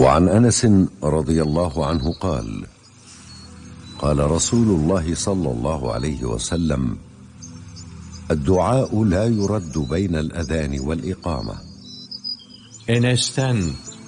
وعن أنس رضي الله عنه قال: قال رسول الله صلى الله عليه وسلم: الدعاء لا يرد بين الأذان والإقامة. Enes'ten